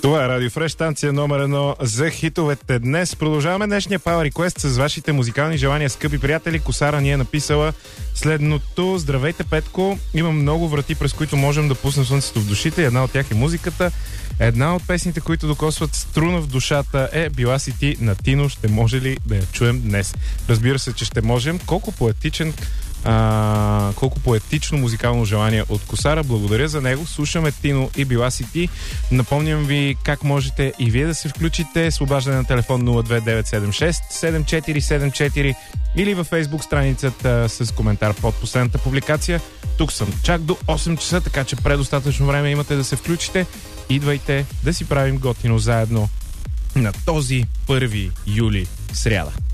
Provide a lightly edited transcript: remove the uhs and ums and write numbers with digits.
Това е Радио Фреш, станция номер 1 за хитовете. Днес продължаваме днешния Power Request с вашите музикални желания, скъпи приятели. Косара ни е написала следното: здравейте, Петко, имам много врати, през които можем да пуснем слънцето в душите. Една от тях е музиката. Една от песните, които докосват струна в душата, е Била си ти на Тино. Ще може ли да я чуем днес? Разбира се, че ще можем. Колко поетично музикално желание от Косара. Благодаря за него. Слушаме Тино и Била си ти. Напомням ви как можете и вие да се включите с обаждане на телефон 02976 7474 или във Facebook страницата с коментар под последната публикация. Тук съм чак до 8 часа, така че предостатъчно време имате да се включите. Идвайте да си правим готино заедно на този 1 юли, сряда.